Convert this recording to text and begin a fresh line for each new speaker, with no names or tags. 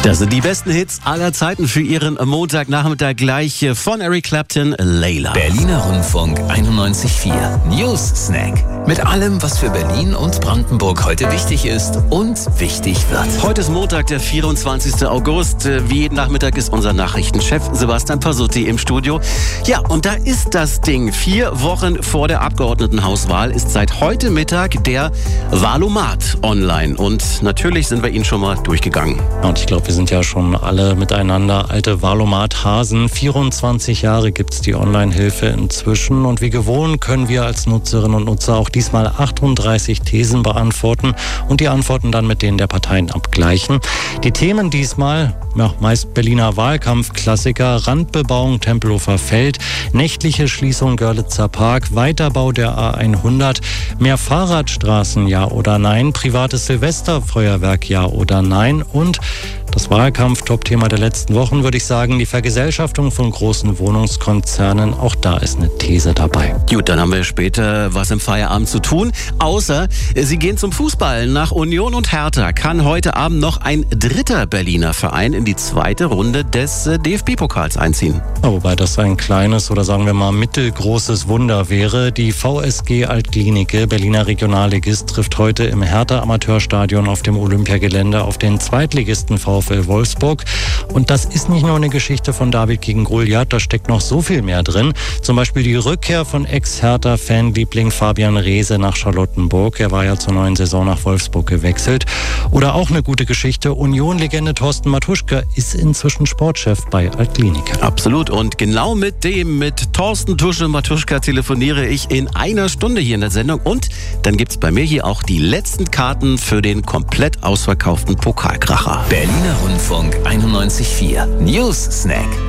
Das sind die besten Hits aller Zeiten für Ihren Montagnachmittag gleich von Eric Clapton, Layla.
Berliner Rundfunk 91.4 News Snack. Mit allem, was für Berlin und Brandenburg heute wichtig ist und wichtig wird.
Heute ist Montag, der 24. August. Wie jeden Nachmittag ist unser Nachrichtenchef Sebastian Pasutti im Studio. Ja, und da ist das Ding. 4 Wochen vor der Abgeordnetenhauswahl ist seit heute Mittag der Wahlomat online. Und natürlich sind wir ihn schon mal durchgegangen.
Und ich glaube, wir sind ja schon alle miteinander alte Wahlomat-Hasen. 24 Jahre gibt es die Online-Hilfe inzwischen. Und wie gewohnt können wir als Nutzerinnen und Nutzer auch diesmal 38 Thesen beantworten und die Antworten dann mit denen der Parteien abgleichen. Die Themen diesmal, meist Berliner Wahlkampfklassiker, Randbebauung Tempelhofer Feld, nächtliche Schließung Görlitzer Park, Weiterbau der A100, mehr Fahrradstraßen, ja oder nein, privates Silvesterfeuerwerk, ja oder nein und das Wahlkampf-Top-Thema der letzten Wochen, würde ich sagen, die Vergesellschaftung von großen Wohnungskonzernen. Auch da ist eine These dabei.
Gut, dann haben wir später was im Feierabend zu tun. Außer, Sie gehen zum Fußball. Nach Union und Hertha kann heute Abend noch ein dritter Berliner Verein in die zweite Runde des DFB-Pokals einziehen.
Ja, wobei das ein kleines oder sagen wir mal mittelgroßes Wunder wäre. Die VSG Altklinike, Berliner Regionalligist, trifft heute im Hertha-Amateurstadion auf dem Olympiagelände auf den Zweitligisten VfL Wolfsburg. Und das ist nicht nur eine Geschichte von David gegen Goliath, da steckt noch so viel mehr drin. Zum Beispiel die Rückkehr von Ex-Hertha-Fanliebling Fabian Reese nach Charlottenburg. Er war ja zur neuen Saison nach Wolfsburg gewechselt. Oder auch eine gute Geschichte, Union-Legende Thorsten Matuschka ist inzwischen Sportchef bei Altklinike.
Absolut. Und genau mit Thorsten Matuschka telefoniere ich in einer Stunde hier in der Sendung. Und dann gibt es bei mir hier auch die letzten Karten für den komplett ausverkauften Pokalkracher.
Berliner Rundfunk 91.4 News Snack.